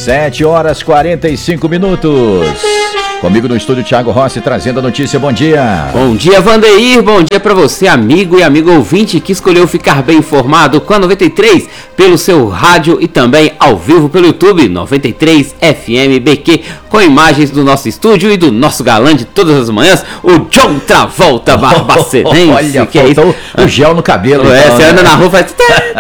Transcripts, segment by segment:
7h45. Comigo no estúdio, Thiago Rossi, trazendo a notícia. Bom dia. Bom dia, Vandeir. Bom dia para você, amigo e amigo ouvinte que escolheu ficar bem informado com a 93 pelo seu rádio e também ao vivo pelo YouTube 93 FM BQ, com imagens do nosso estúdio e do nosso galã de todas as manhãs, o John Travolta Barbacenense. Olha, que é isso? O gel no cabelo. Você anda na rua e faz...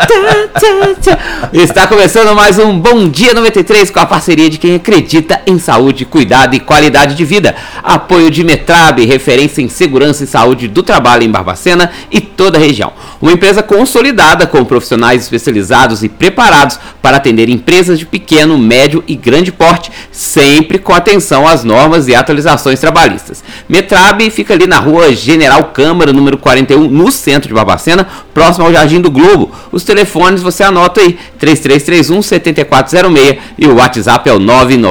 Está começando mais um Bom Dia 93 com a parceria de quem acredita em saúde, cuidado e qualidade de vida. Apoio de Metrab, referência em segurança e saúde do trabalho em Barbacena e toda a região. Uma empresa consolidada com profissionais especializados e preparados para atender empresas de pequeno, médio e grande porte, sempre com atenção às normas e atualizações trabalhistas. Metrab fica ali na rua General Câmara, número 41, no centro de Barbacena, próximo ao Jardim do Globo. Os telefones você anota aí, 3331-7406 e o WhatsApp é o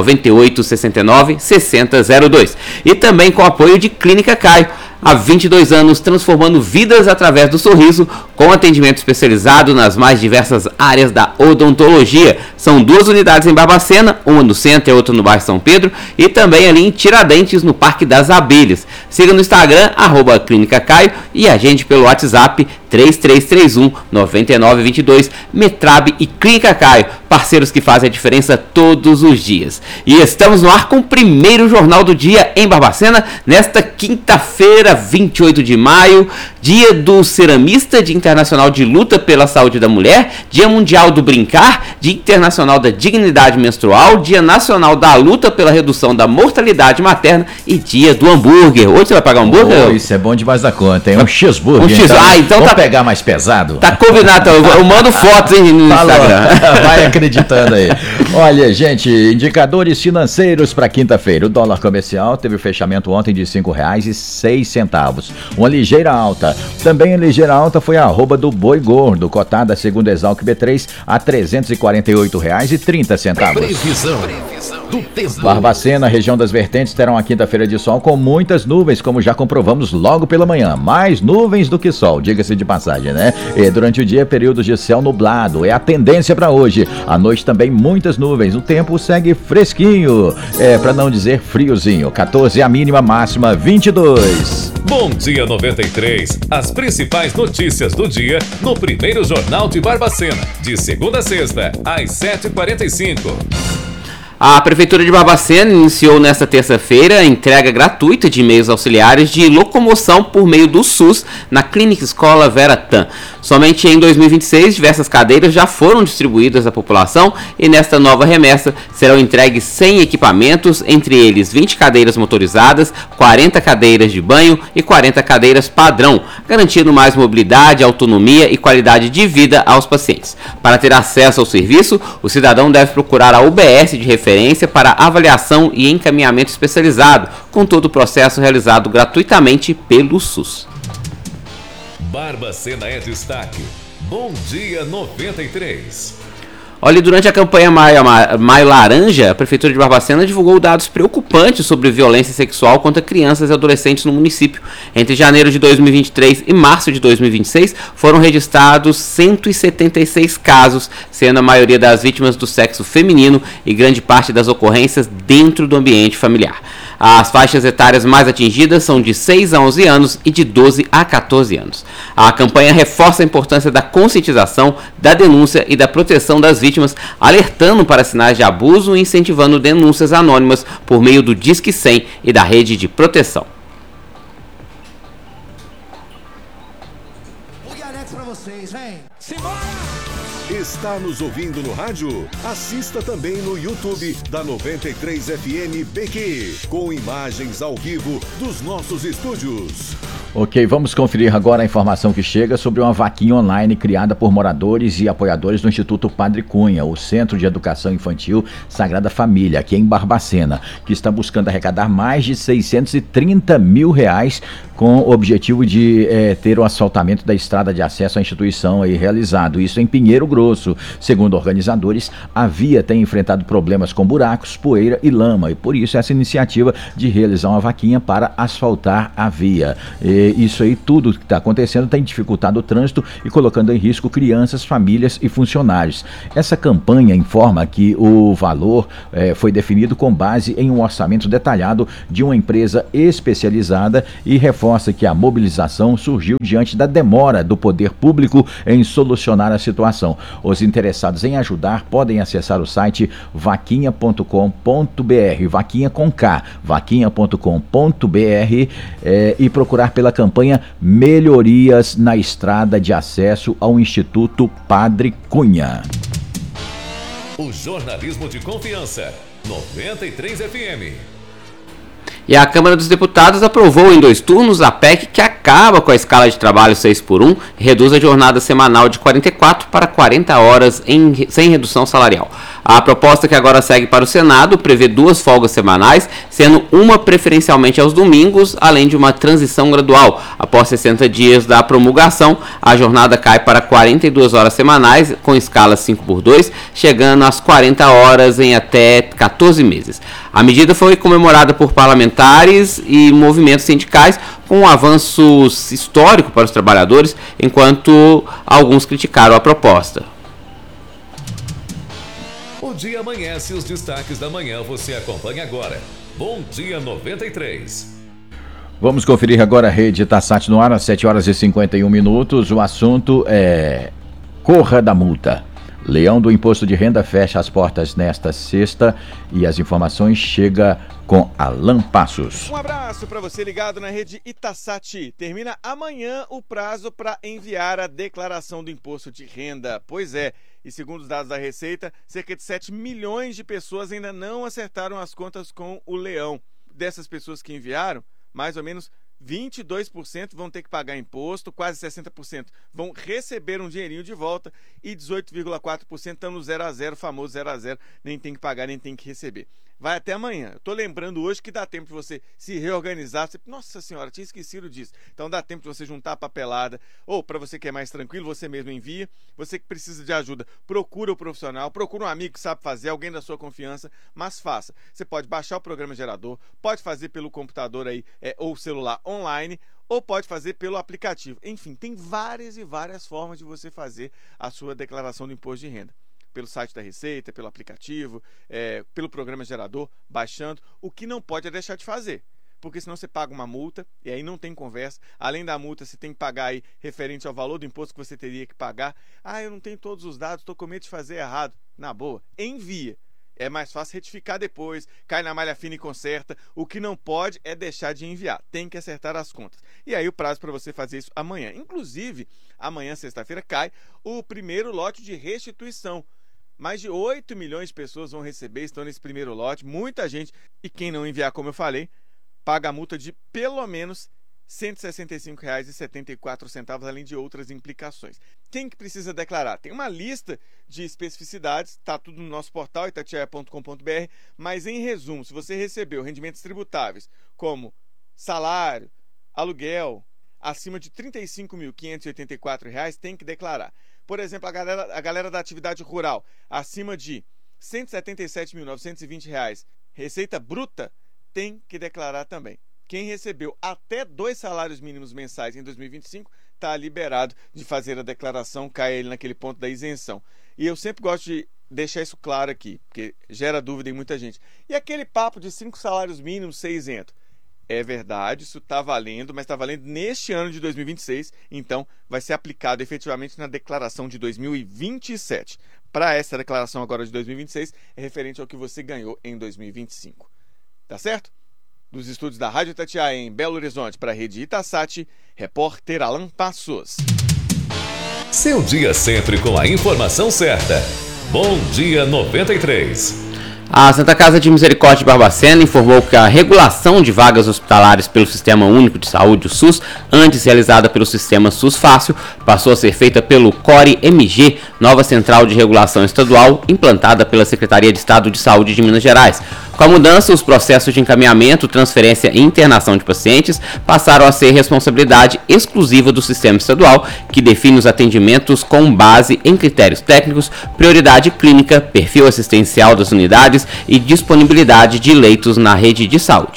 998-69-6002. E também com apoio de Clínica Caio. Há 22 anos transformando vidas através do sorriso, com atendimento especializado nas mais diversas áreas da odontologia. São 2 unidades em Barbacena, uma no centro e outra no bairro São Pedro, e também ali em Tiradentes, no Parque das Abelhas. Siga no Instagram, @Clínica Caio, e a gente pelo WhatsApp 3331-9922, Metrab e Clínica Caio, parceiros que fazem a diferença todos os dias. E estamos no ar com o primeiro Jornal do Dia em Barbacena, nesta quinta-feira, 28 de maio, dia do ceramista, dia internacional de luta pela saúde da mulher, dia mundial do brincar, dia internacional da dignidade menstrual, dia nacional da luta pela redução da mortalidade materna e dia do hambúrguer. Hoje você vai pagar um hambúrguer? Isso é bom demais da conta, hein? Um cheeseburger. Então vamos tá, pegar mais pesado? Tá combinado, eu mando fotos no Instagram. Vai acreditando aí. Olha, gente, indicadores financeiros para quinta-feira. O dólar comercial teve o fechamento ontem de R$ 5,06. Uma ligeira alta. Também a ligeira alta foi a arroba do boi gordo, cotada segundo Exalc B3 a R$ 348,30. Previsão do tempo. Barbacena, região das vertentes, terá uma quinta-feira de sol com muitas nuvens, como já comprovamos logo pela manhã. Mais nuvens do que sol, diga-se de passagem, né? E durante o dia, períodos de céu nublado. É a tendência para hoje. À noite também muitas nuvens. O tempo segue fresquinho, para não dizer friozinho. 14 a mínima, máxima 22. Bom Dia 93. As principais notícias do dia no primeiro Jornal de Barbacena. De segunda a sexta, às 7h45. A Prefeitura de Barbacena iniciou nesta terça-feira a entrega gratuita de meios auxiliares de locomoção por meio do SUS na Clínica Escola Vera Tan. Somente em 2026, diversas cadeiras já foram distribuídas à população e nesta nova remessa serão entregues 100 equipamentos, entre eles 20 cadeiras motorizadas, 40 cadeiras de banho e 40 cadeiras padrão, garantindo mais mobilidade, autonomia e qualidade de vida aos pacientes. Para ter acesso ao serviço, o cidadão deve procurar a UBS de referência para avaliação e encaminhamento especializado, com todo o processo realizado gratuitamente pelo SUS. Barbacena é destaque. Bom Dia 93. Olha, durante a campanha Maio Laranja, a Prefeitura de Barbacena divulgou dados preocupantes sobre violência sexual contra crianças e adolescentes no município. Entre janeiro de 2023 e março de 2026, foram registrados 176 casos, sendo a maioria das vítimas do sexo feminino e grande parte das ocorrências dentro do ambiente familiar. As faixas etárias mais atingidas são de 6 a 11 anos e de 12 a 14 anos. A campanha reforça a importância da conscientização, da denúncia e da proteção das vítimas, alertando para sinais de abuso e incentivando denúncias anônimas por meio do Disque 100 e da rede de proteção. Está nos ouvindo no rádio? Assista também no YouTube da 93 FM BQ, com imagens ao vivo dos nossos estúdios. Ok, vamos conferir agora a informação que chega sobre uma vaquinha online criada por moradores e apoiadores do Instituto Padre Cunha, o Centro de Educação Infantil Sagrada Família, aqui em Barbacena, que está buscando arrecadar mais de R$630 mil com o objetivo de ter o asfaltamento da estrada de acesso à instituição aí realizado, isso em Pinheiro Grosso. Segundo organizadores, a via tem enfrentado problemas com buracos, poeira e lama, e por isso essa iniciativa de realizar uma vaquinha para asfaltar a via. porque isso aí, tudo que está acontecendo tem dificultado o trânsito e colocando em risco crianças, famílias e funcionários. Essa campanha informa que o valor foi definido com base em um orçamento detalhado de uma empresa especializada e reforça que a mobilização surgiu diante da demora do poder público em solucionar a situação. Os interessados em ajudar podem acessar o site vaquinha.com.br, vaquinha com K, vaquinha.com.br e procurar pela campanha Melhorias na Estrada de Acesso ao Instituto Padre Cunha. O jornalismo de confiança, 93 FM. E a Câmara dos Deputados aprovou em 2 turnos a PEC que acaba com a escala de trabalho 6x1 e reduz a jornada semanal de 44 para 40 horas sem redução salarial. A proposta que agora segue para o Senado prevê 2 folgas semanais, sendo uma preferencialmente aos domingos, além de uma transição gradual. Após 60 dias da promulgação, a jornada cai para 42 horas semanais, com escala 5x2, chegando às 40 horas em até 14 meses. A medida foi comemorada por parlamentares e movimentos sindicais, com um avanço histórico para os trabalhadores, enquanto alguns criticaram a proposta. O dia amanhece, os destaques da manhã você acompanha agora. Bom dia 93. Vamos conferir agora a Rede Itassat no ar, às 7 horas e 51 minutos. O assunto é Corra da Multa. Leão do Imposto de Renda fecha as portas nesta sexta e as informações chegam com Alan Passos. Um abraço para você ligado na Rede Itassat. Termina amanhã o prazo para enviar a declaração do Imposto de Renda. Pois é, e segundo os dados da Receita, cerca de 7 milhões de pessoas ainda não acertaram as contas com o Leão. Dessas pessoas que enviaram, mais ou menos 22% vão ter que pagar imposto, quase 60% vão receber um dinheirinho de volta e 18,4% estão no 0 a 0, famoso 0 a 0, nem tem que pagar, nem tem que receber. Vai até amanhã. Eu tô lembrando hoje que dá tempo de você se reorganizar. Nossa senhora, tinha esquecido disso. Então dá tempo de você juntar a papelada. Ou para você que é mais tranquilo, você mesmo envia. Você que precisa de ajuda, procura o profissional, procura um amigo que sabe fazer, alguém da sua confiança, mas faça. Você pode baixar o programa gerador, pode fazer pelo computador aí ou celular online, ou pode fazer pelo aplicativo. Enfim, tem várias e várias formas de você fazer a sua declaração do imposto de renda. Pelo site da Receita, pelo aplicativo, pelo programa gerador, baixando. O que não pode é deixar de fazer, porque senão você paga uma multa e aí não tem conversa. Além da multa, você tem que pagar aí referente ao valor do imposto que você teria que pagar. Eu não tenho todos os dados, estou com medo de fazer errado. Na boa, envia. É mais fácil retificar depois, cai na malha fina e conserta. O que não pode é deixar de enviar, tem que acertar as contas. E aí o prazo para você fazer isso amanhã. Inclusive, amanhã, sexta-feira, cai o primeiro lote de restituição. Mais de 8 milhões de pessoas vão receber, estão nesse primeiro lote, muita gente. E quem não enviar, como eu falei, paga a multa de pelo menos R$ 165,74, além de outras implicações. Quem que precisa declarar? Tem uma lista de especificidades, está tudo no nosso portal, itatiaia.com.br, mas em resumo, se você recebeu rendimentos tributáveis como salário, aluguel, acima de R$ 35.584, tem que declarar. Por exemplo, a galera da atividade rural, acima de R$ 177.920, receita bruta, tem que declarar também. Quem recebeu até 2 salários mínimos mensais em 2025 está liberado de fazer a declaração, cai ele naquele ponto da isenção. E eu sempre gosto de deixar isso claro aqui, porque gera dúvida em muita gente. E aquele papo de 5 salários mínimos ser isento? É verdade, isso está valendo, mas está valendo neste ano de 2026, então vai ser aplicado efetivamente na declaração de 2027. Para essa declaração agora de 2026, é referente ao que você ganhou em 2025. Tá certo? Dos estúdios da Rádio Itatiaia em Belo Horizonte para a Rede Itassat, repórter Alan Passos. Seu dia sempre com a informação certa. Bom dia 93. A Santa Casa de Misericórdia de Barbacena informou que a regulação de vagas hospitalares pelo Sistema Único de Saúde, o SUS, antes realizada pelo Sistema SUS Fácil, passou a ser feita pelo CORE-MG, nova central de regulação estadual implantada pela Secretaria de Estado de Saúde de Minas Gerais. Com a mudança, os processos de encaminhamento, transferência e internação de pacientes passaram a ser responsabilidade exclusiva do sistema estadual, que define os atendimentos com base em critérios técnicos, prioridade clínica, perfil assistencial das unidades e disponibilidade de leitos na rede de saúde.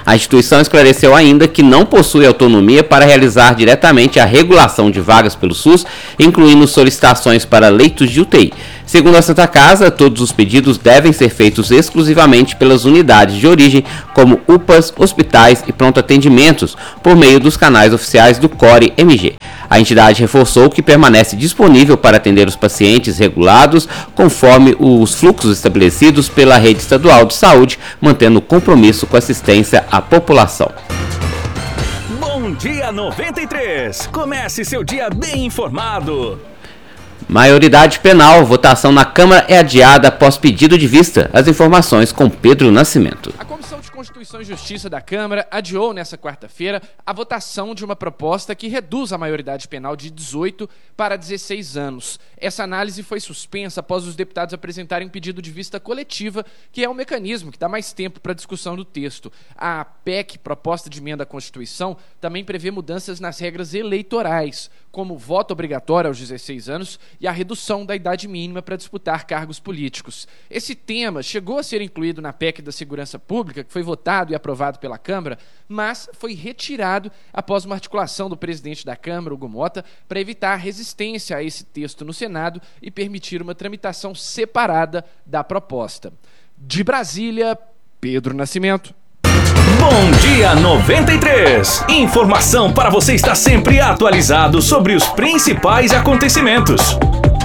A instituição esclareceu ainda que não possui autonomia para realizar diretamente a regulação de vagas pelo SUS, incluindo solicitações para leitos de UTI. Segundo a Santa Casa, todos os pedidos devem ser feitos exclusivamente pelas unidades de origem, como UPAs, hospitais e pronto-atendimentos, por meio dos canais oficiais do CORE-MG. A entidade reforçou que permanece disponível para atender os pacientes regulados conforme os fluxos estabelecidos pela rede estadual de saúde, mantendo compromisso com assistência à população. Bom dia 93! Comece seu dia bem informado. Maioridade penal. Votação na Câmara é adiada após pedido de vista. As informações com Pedro Nascimento. A Comissão de Constituição e Justiça da Câmara adiou nesta quarta-feira a votação de uma proposta que reduz a maioridade penal de 18 para 16 anos. Essa análise foi suspensa após os deputados apresentarem um pedido de vista coletiva, que é um mecanismo que dá mais tempo para a discussão do texto. A PEC, proposta de emenda à Constituição, também prevê mudanças nas regras eleitorais, como voto obrigatório aos 16 anos e a redução da idade mínima para disputar cargos políticos. Esse tema chegou a ser incluído na PEC da Segurança Pública, que foi votado e aprovado pela Câmara, mas foi retirado após uma articulação do presidente da Câmara, Hugo Mota, para evitar resistência a esse texto no Senado e permitir uma tramitação separada da proposta. De Brasília, Pedro Nascimento. Bom dia 93! Informação para você estar sempre atualizado sobre os principais acontecimentos.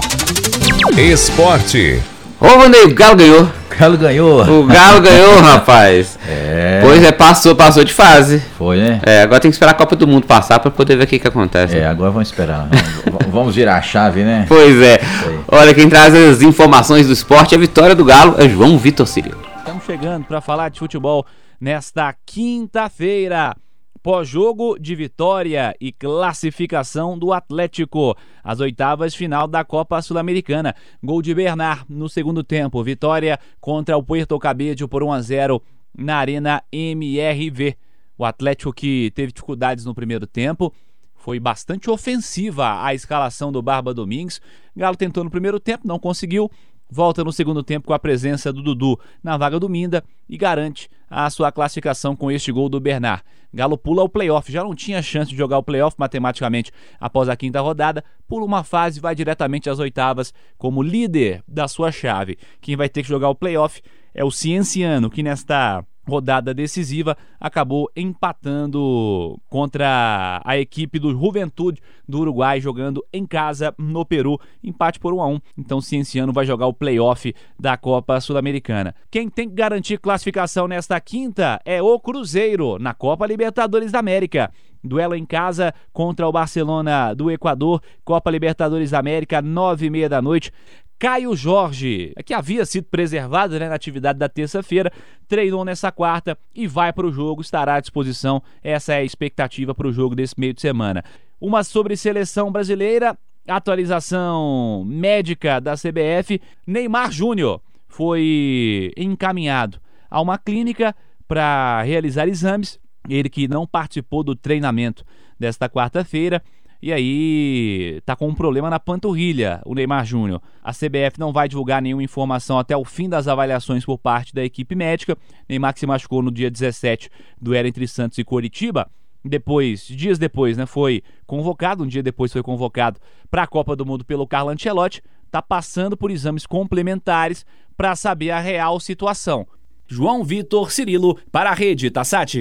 Esporte. Ô, Vandeio, o Galo ganhou. O Galo ganhou. O Galo ganhou, rapaz. Pois é, passou de fase. Foi, né? Agora tem que esperar a Copa do Mundo passar para poder ver o que acontece. Agora vamos esperar. Vamos virar a chave, né? Pois é. Olha, quem traz as informações do esporte, a vitória do Galo é João Vitor Cirilo. Estamos chegando para falar de futebol nesta quinta-feira. Pós-jogo de vitória e classificação do Atlético. As oitavas final da Copa Sul-Americana. Gol de Bernard no segundo tempo. Vitória contra o Puerto Cabello por 1-0 na Arena MRV. O Atlético, que teve dificuldades no primeiro tempo, foi bastante ofensiva a escalação do Barba Domingues. Galo tentou no primeiro tempo, não conseguiu. Volta no segundo tempo com a presença do Dudu na vaga do Minda e garante a sua classificação com este gol do Bernard. Galo pula ao playoff, já não tinha chance de jogar o playoff matematicamente após a quinta rodada, pula uma fase e vai diretamente às oitavas como líder da sua chave. Quem vai ter que jogar o playoff é o Cienciano, que nesta rodada decisiva acabou empatando contra a equipe do Juventude do Uruguai, jogando em casa no Peru, empate por 1-1. Então Cienciano vai jogar o playoff da Copa Sul-Americana. Quem tem que garantir classificação nesta quinta é o Cruzeiro na Copa Libertadores da América. Duelo em casa contra o Barcelona do Equador, Copa Libertadores da América, 9h30 da noite. Caio Jorge, que havia sido preservado na atividade da terça-feira, treinou nessa quarta e vai para o jogo, estará à disposição. Essa é a expectativa para o jogo desse meio de semana. Uma sobre seleção brasileira, atualização médica da CBF. Neymar Júnior foi encaminhado a uma clínica para realizar exames. Ele que não participou do treinamento desta quarta-feira. E aí tá com um problema na panturrilha, o Neymar Júnior. A CBF não vai divulgar nenhuma informação até o fim das avaliações por parte da equipe médica. Neymar que se machucou no dia 17 do duelo entre Santos e Coritiba. Dias depois, foi convocado, um dia depois foi convocado para a Copa do Mundo pelo Carlo Ancelotti. Tá passando por exames complementares para saber a real situação. João Vitor Cirilo para a Rede Tassati.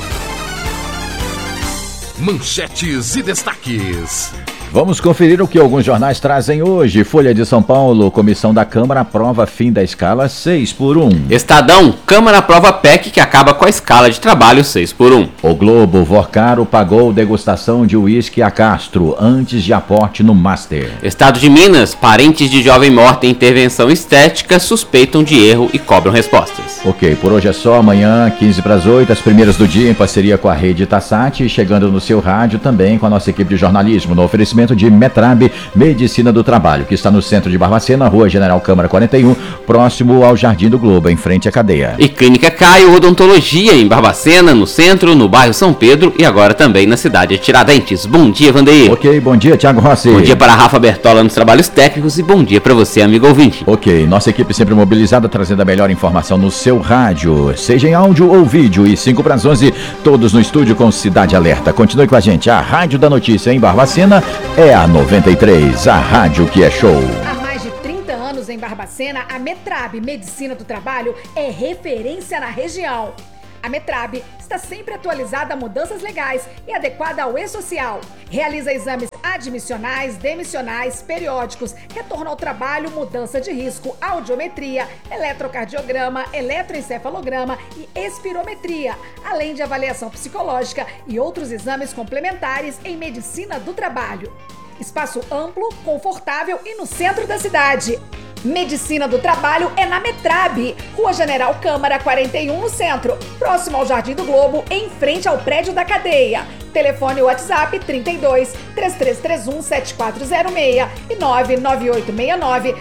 Manchetes e destaques. Vamos conferir o que alguns jornais trazem hoje. Folha de São Paulo, comissão da Câmara aprova fim da escala 6x1. Estadão, Câmara aprova PEC que acaba com a escala de trabalho 6x1. O Globo, Vorcaro pagou degustação de uísque a Castro antes de aporte no Master. Estado de Minas, parentes de jovem morta em intervenção estética suspeitam de erro e cobram respostas. Ok, por hoje é só. Amanhã, 7:50, as primeiras do dia em parceria com a Rede Tassati, chegando no seu rádio também com a nossa equipe de jornalismo. No oferecimento oferecimento de Metrab Medicina do Trabalho, que está no centro de Barbacena, Rua General Câmara 41, próximo ao Jardim do Globo, em frente à cadeia. E Clínica Caio Odontologia, em Barbacena, no centro, no bairro São Pedro e agora também na cidade de Tiradentes. Bom dia, Vandeir. Ok, bom dia, Thiago Rossi. Bom dia para a Rafa Bertola nos trabalhos técnicos e bom dia para você, amigo ouvinte. Ok, nossa equipe sempre mobilizada, trazendo a melhor informação no seu rádio, seja em áudio ou vídeo. E 5 para as 11, todos no estúdio com Cidade Alerta. Continue com a gente, a Rádio da Notícia em Barbacena é a 93, a rádio que é show. Há mais de 30 anos em Barbacena, a Metrab Medicina do Trabalho é referência na região. A Metrab está sempre atualizada a mudanças legais e adequada ao e-social. Realiza exames admissionais, demissionais, periódicos, retorno ao trabalho, mudança de risco, audiometria, eletrocardiograma, eletroencefalograma e espirometria, além de avaliação psicológica e outros exames complementares em medicina do trabalho. Espaço amplo, confortável e no centro da cidade. Medicina do Trabalho é na Metrab, Rua General Câmara 41, no centro, próximo ao Jardim do Globo, em frente ao prédio da cadeia. Telefone WhatsApp 32 3331 7406 e 99869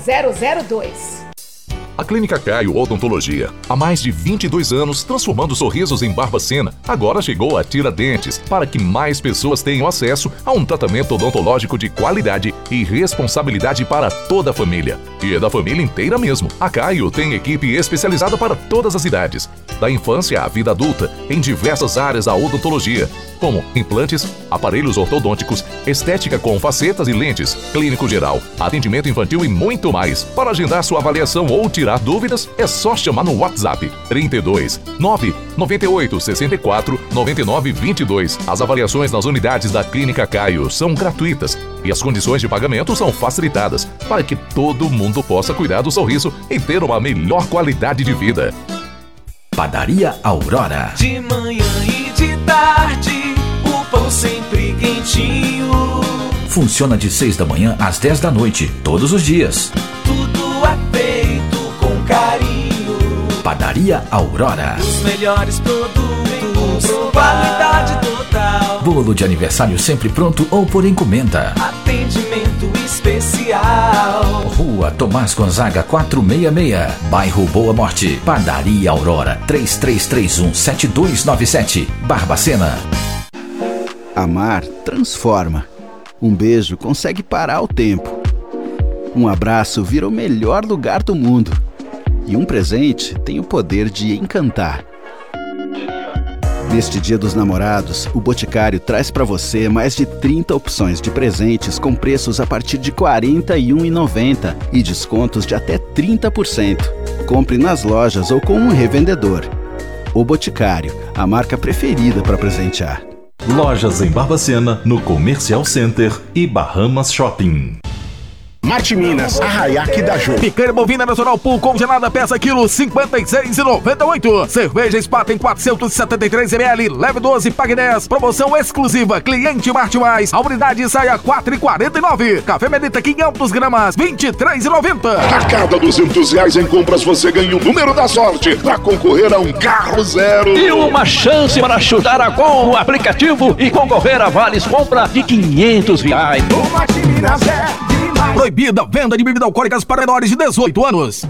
6002. A Clínica Caio Odontologia, há mais de 22 anos transformando sorrisos em Barbacena, agora chegou a Tiradentes, para que mais pessoas tenham acesso a um tratamento odontológico de qualidade e responsabilidade para toda a família. E é da família inteira mesmo. A Caio tem equipe especializada para todas as idades, da infância à vida adulta, em diversas áreas da odontologia, como implantes, aparelhos ortodônticos, estética com facetas e lentes, clínico geral, atendimento infantil e muito mais. Para agendar sua avaliação ou tirar dúvidas, é só chamar no WhatsApp 32 998 64 99 22. As avaliações nas unidades da Clínica Caio são gratuitas e as condições de pagamento são facilitadas para que todo mundo possa cuidar do sorriso e ter uma melhor qualidade de vida. Padaria Aurora. De manhã e de tarde, o pão sempre quentinho. Funciona de 6 da manhã às 10 da noite, todos os dias. Tudo é feito com carinho. Padaria Aurora. Os melhores produtos, qualidade total. Bolo de aniversário sempre pronto ou por encomenda. Atendimento especial. Rua Tomás Gonzaga 466, bairro Boa Morte. Padaria Aurora 3331 7297, Barbacena. Amar transforma. Um beijo consegue parar o tempo. Um abraço vira o melhor lugar do mundo. E um presente tem o poder de encantar. Neste Dia dos Namorados, o Boticário traz para você mais de 30 opções de presentes com preços a partir de R$ 41,90 e descontos de até 30%. Compre nas lojas ou com um revendedor. O Boticário, a marca preferida para presentear. Lojas em Barbacena, no Comercial Center e Bahamas Shopping. Marte Minas, Arraiaque da Jô. Picanha bovina nacional pool congelada, peça quilo 56,98. Cerveja Spaten 473 ml, leve 12, pague 10. Promoção exclusiva, cliente Marte Mais. A unidade sai a 4,49. Café Medita 500 gramas, 23,90. A cada R$200 em compras você ganha o número da sorte para concorrer a um carro zero. E uma chance para chutar a gol no aplicativo e concorrer a vales compra de R$500. O Marte Minas é demais. Proibida a venda de bebidas alcoólicas para menores de 18 anos.